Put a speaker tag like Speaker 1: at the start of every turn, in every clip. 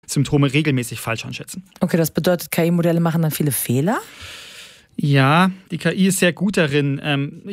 Speaker 1: Symptome regelmäßig falsch einschätzen.
Speaker 2: Okay, das bedeutet, KI-Modelle machen dann viele Fehler?
Speaker 1: Ja, die KI ist sehr gut darin,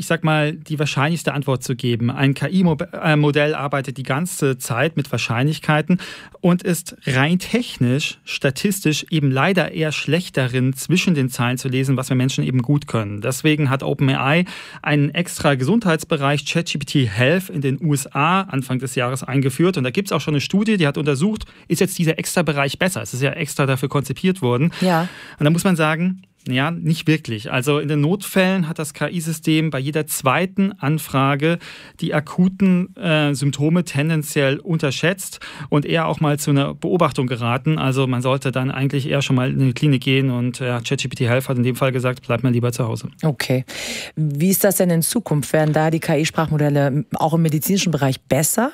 Speaker 1: die wahrscheinlichste Antwort zu geben. Ein KI-Modell arbeitet die ganze Zeit mit Wahrscheinlichkeiten und ist rein technisch, statistisch eben leider eher schlecht darin, zwischen den Zeilen zu lesen, was wir Menschen eben gut können. Deswegen hat OpenAI einen extra Gesundheitsbereich ChatGPT Health in den USA Anfang des Jahres eingeführt. Und da gibt es auch schon eine Studie, die hat untersucht, ist jetzt dieser extra Bereich besser? Es ist ja extra dafür konzipiert worden.
Speaker 2: Ja.
Speaker 1: Und da muss man sagen, ja, nicht wirklich. Also in den Notfällen hat das KI-System bei jeder zweiten Anfrage die akuten Symptome tendenziell unterschätzt und eher auch mal zu einer Beobachtung geraten. Also man sollte dann eigentlich eher schon mal in die Klinik gehen und ChatGPT Health hat in dem Fall gesagt, bleib mal lieber zu Hause.
Speaker 2: Okay. Wie ist das denn in Zukunft? Werden da die KI-Sprachmodelle auch im medizinischen Bereich besser?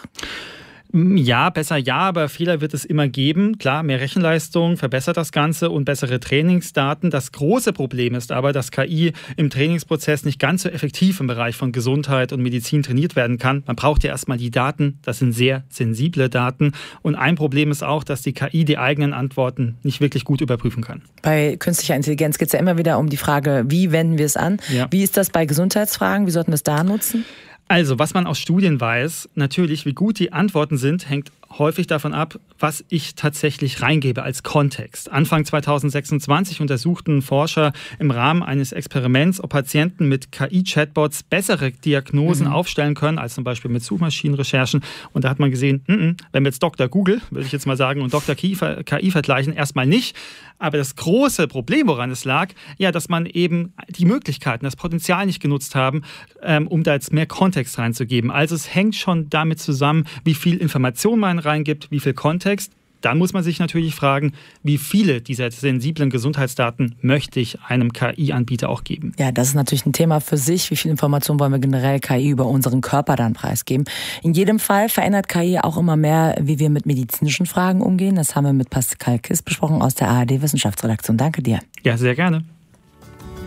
Speaker 1: Ja, besser ja, aber Fehler wird es immer geben. Klar, mehr Rechenleistung verbessert das Ganze und bessere Trainingsdaten. Das große Problem ist aber, dass KI im Trainingsprozess nicht ganz so effektiv im Bereich von Gesundheit und Medizin trainiert werden kann. Man braucht ja erstmal die Daten. Das sind sehr sensible Daten. Und ein Problem ist auch, dass die KI die eigenen Antworten nicht wirklich gut überprüfen kann.
Speaker 2: Bei künstlicher Intelligenz geht es ja immer wieder um die Frage, wie wenden wir es an? Ja. Wie ist das bei Gesundheitsfragen? Wie sollten wir es da nutzen?
Speaker 1: Also, was man aus Studien weiß, natürlich, wie gut die Antworten sind, hängt häufig davon ab, was ich tatsächlich reingebe als Kontext. Anfang 2026 untersuchten Forscher im Rahmen eines Experiments, ob Patienten mit KI-Chatbots bessere Diagnosen aufstellen können, als zum Beispiel mit Suchmaschinenrecherchen. Und da hat man gesehen, wenn wir jetzt Dr. Google, würde ich jetzt mal sagen, und Dr. KI vergleichen, erstmal nicht. Aber das große Problem, woran es lag, ja, dass man eben die Möglichkeiten, das Potenzial nicht genutzt haben, um da jetzt mehr Kontext reinzugeben. Also es hängt schon damit zusammen, wie viel Information man reingibt, wie viel Kontext. Dann muss man sich natürlich fragen, wie viele dieser sensiblen Gesundheitsdaten möchte ich einem KI-Anbieter auch geben.
Speaker 2: Ja, das ist natürlich ein Thema für sich. Wie viel Information wollen wir generell KI über unseren Körper dann preisgeben? In jedem Fall verändert KI auch immer mehr, wie wir mit medizinischen Fragen umgehen. Das haben wir mit Pascal Kiss besprochen aus der ARD-Wissenschaftsredaktion. Danke dir.
Speaker 1: Ja, sehr gerne.